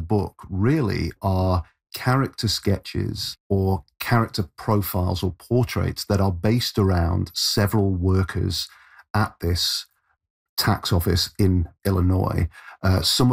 book really are character sketches or character profiles or portraits that are based around several workers at this tax office in Illinois. Some